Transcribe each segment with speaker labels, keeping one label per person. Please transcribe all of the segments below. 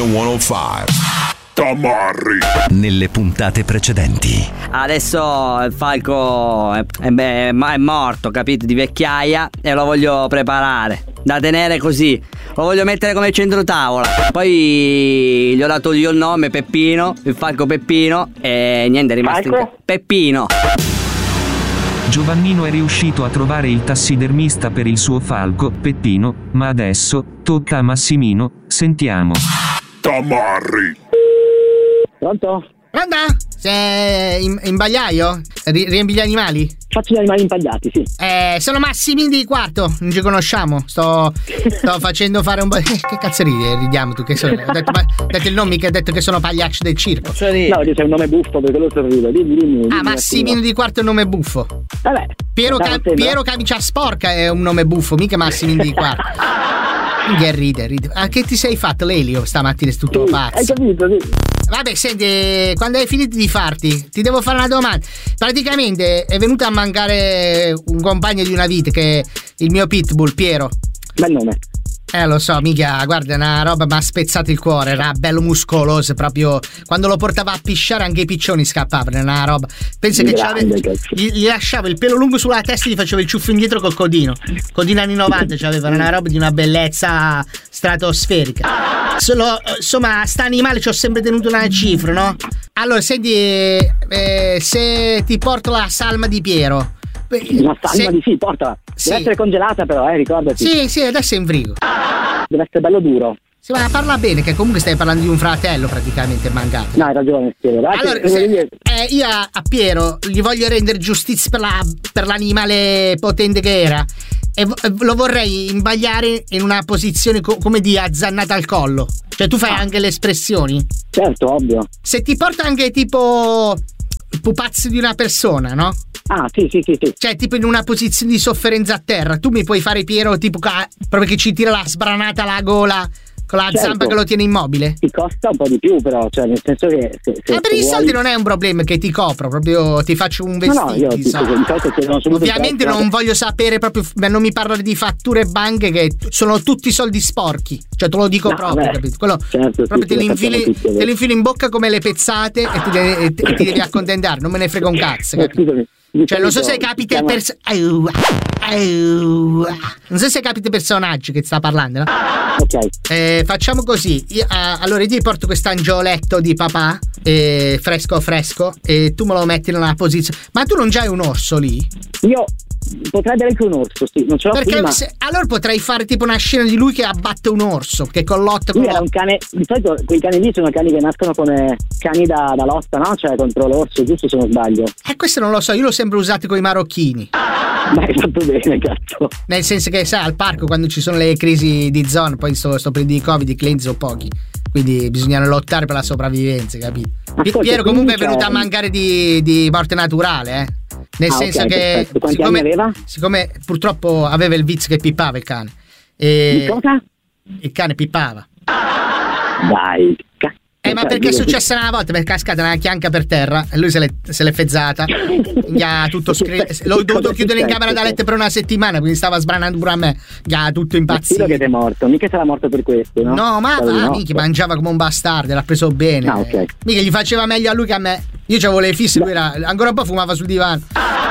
Speaker 1: 105 Tamarri. Nelle puntate precedenti.
Speaker 2: Adesso il falco è morto, capito, di vecchiaia, e lo voglio preparare da tenere così. Lo voglio mettere come centro tavola. Poi gli ho dato io il nome, Peppino, il falco Peppino, e niente, è rimasto Peppino.
Speaker 3: Giovannino è riuscito a trovare il tassidermista per il suo falco, Peppino, ma adesso tocca a Massimino. Sentiamo.
Speaker 1: Tamarri.
Speaker 4: Pronto?
Speaker 5: Pronta? Sei in bagliaio? Riempi gli animali?
Speaker 4: Faccio gli animali impagliati, sì.
Speaker 5: Sono Massimino di Quarto, non ci conosciamo. Sto facendo fare un po'. Che cazzo ridiamo tu? Che sono? Ho detto il nome, mica ha detto che sono pagliaccio del circo.
Speaker 4: No, c'è un nome buffo, perché lo sorrido. Dimmi.
Speaker 5: Massimino di Quarto è un nome buffo.
Speaker 4: Vabbè.
Speaker 5: Piero Camicia Sporca è un nome buffo, mica Massimino di Quarto. Che ride. Che ti sei fatto, l'elio, stamattina? È tutto pazzo.
Speaker 4: Hai capito, sì.
Speaker 5: Vabbè, senti, quando hai finito di farti, ti devo fare una domanda. Praticamente è venuto a mancare un compagno di una vita, che è il mio pitbull, Piero.
Speaker 4: Bel nome.
Speaker 5: Lo so, mica, guarda, una roba mi ha spezzato il cuore, era bello muscoloso, proprio quando lo portava a pisciare anche i piccioni scappavano, una roba. Pensa che gli lasciavo il pelo lungo sulla testa e gli facevo il ciuffo indietro col codino anni 90, c'avevano una roba di una bellezza stratosferica. Insomma, sta animale ci ho sempre tenuto una cifra, no? Allora, senti, se ti porto la salma di Piero.
Speaker 4: Una salma di portala. Deve essere congelata però, ricordati. Sì,
Speaker 5: adesso è in frigo.
Speaker 4: Deve essere bello duro.
Speaker 5: Sì, ma parla bene, che comunque stai parlando di un fratello praticamente mancato.
Speaker 4: No, hai ragione, Piero.
Speaker 5: Allora, io a Piero gli voglio rendere giustizia per l'animale potente che era, e lo vorrei imbagliare in una posizione come di azzannata al collo. Cioè, tu fai anche le espressioni?
Speaker 4: Certo, ovvio.
Speaker 5: Se ti porta anche tipo il pupazzo di una persona, no?
Speaker 4: Ah, sì.
Speaker 5: Cioè, tipo in una posizione di sofferenza a terra, tu mi puoi fare Piero tipo proprio che ci tira la sbranata alla gola con la zampa che lo tiene immobile?
Speaker 4: Ti costa un po' di più, però, cioè, nel senso che
Speaker 5: ma per i soldi non è un problema, che ti copro, proprio ti faccio un vestito.
Speaker 4: No, io
Speaker 5: ovviamente non voglio sapere proprio, non mi parlare di fatture e banche, che sono tutti soldi sporchi. Cioè, te lo dico proprio, capito? Quello
Speaker 4: certo,
Speaker 5: proprio te li infili in bocca come le pezzate e ti devi accontentare, non me ne frega un cazzo, capito? Cioè, non so se capita non so se capite personaggio che sta parlando, no?
Speaker 4: Ok.
Speaker 5: Facciamo così. Allora io ti porto questo angioletto di papà, fresco, e tu me lo metti nella posizione. Ma tu non già hai un orso lì?
Speaker 4: Io potrei avere anche un orso, sì, non ce l'ho.
Speaker 5: Perché allora potrei fare tipo una scena di lui che abbatte un orso, che con lotta con
Speaker 4: lui era un cane. Di solito quei cani lì sono cani che nascono come cani da lotta, no? Cioè contro l'orso, giusto, se non sbaglio.
Speaker 5: Questo non lo so, io l'ho sempre usato con i marocchini.
Speaker 4: Ma hai fatto bene, cazzo.
Speaker 5: Nel senso che, sai, al parco quando ci sono le crisi di zona, poi sto periodo di Covid, i clienti sono pochi, quindi bisogna lottare per la sopravvivenza, capito?
Speaker 4: Ascolta,
Speaker 5: Piero comunque è venuto a mancare di morte naturale, nel senso che
Speaker 4: quanti anni aveva?
Speaker 5: Siccome purtroppo aveva il vizio che pippava il cane.
Speaker 4: Di cosa?
Speaker 5: Il cane pippava.
Speaker 4: Dai,
Speaker 5: ma perché è successa una volta? Perché è cascata una chianca per terra e lui se l'è fezzata. Gli ha tutto l'ho dovuto chiudere in camera da letto per una settimana, quindi stava sbranando pure a me. Gli ha tutto impazzito.
Speaker 4: Che è morto, mica sarà morto per questo, no?
Speaker 5: No, ma mica mangiava come un bastardo, l'ha preso bene.
Speaker 4: Ok.
Speaker 5: Mica gli faceva meglio a lui che a me. Io c'avevo le fisse, lui era ancora un po' fumava sul divano.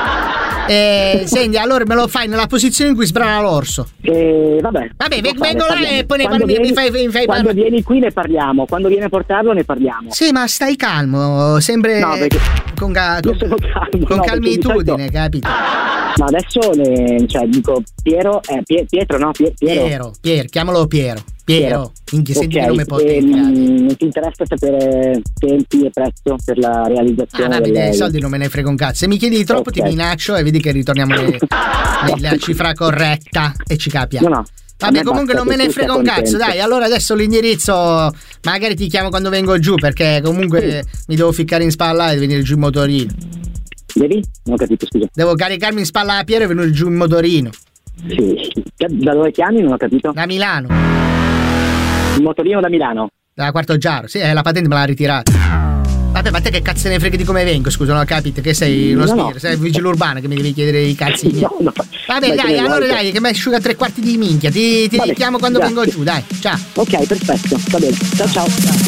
Speaker 5: Senti, allora me lo fai nella posizione in cui sbrana l'orso.
Speaker 4: Vabbè,
Speaker 5: vengo là e poi mi fai
Speaker 4: quando vieni qui ne parliamo, quando vieni a portarlo ne parliamo.
Speaker 5: Sì, ma stai calmo, sempre
Speaker 4: no, perché
Speaker 5: con calmitudine, capito?
Speaker 4: Ma adesso dico Piero, Pietro, no?
Speaker 5: Piero, chiamalo Piero. Minchia, senti che nome potente.
Speaker 4: Non ti interessa sapere tempi e prezzo per la realizzazione?
Speaker 5: Dei soldi non me ne frega un cazzo. Se mi chiedi di troppo ti minaccio e vedi che ritorniamo nella cifra corretta e ci capiamo.
Speaker 4: No.
Speaker 5: Vabbè, comunque non me ne frega un cazzo, dai. Allora adesso l'indirizzo magari ti chiamo quando vengo giù, perché comunque mi devo ficcare in spalla e venire giù in motorino.
Speaker 4: Devi? Non ho capito, scusa.
Speaker 5: Devo caricarmi in spalla a Piero e venire giù in motorino.
Speaker 4: Sì. Da dove chiami? Non ho capito.
Speaker 5: Da Milano.
Speaker 4: Il motorino da Milano?
Speaker 5: Da Quarto Giaro, sì, la patente me l'ha ritirata. Vabbè, ma te che cazzo ne frega di come vengo? Scusa, non ho capito che sei uno spirito, sei il vigile urbano che mi devi chiedere i cazzi miei.
Speaker 4: No.
Speaker 5: Vabbè, dai, allora dai, che mi asciuga 3/4 di minchia. Ti richiamo quando vengo giù, dai. Ciao.
Speaker 4: Ok, perfetto, va bene. Ciao.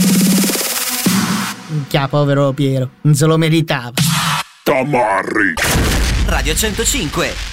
Speaker 5: Minchia, povero Piero, non se lo meritava.
Speaker 1: Tamarri.
Speaker 6: Radio 105.